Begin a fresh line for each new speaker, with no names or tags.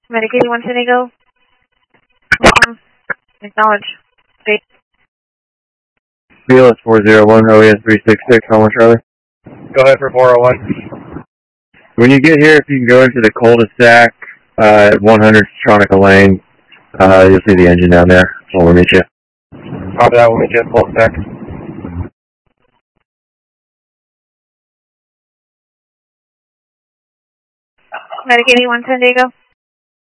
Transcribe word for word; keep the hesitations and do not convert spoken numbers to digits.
Medicaid one San Diego. Um, acknowledge. State.
B L S four zero one, O E S three six six, how much Charlie?
Go ahead for four oh one.
When you get here, if you can go into the cul-de-sac uh, at one hundred Stronica Lane, uh, you'll see the engine down there. We'll meet you.
Copy that, we'll meet you at the cul-de-sac.
Medicaid one San Diego.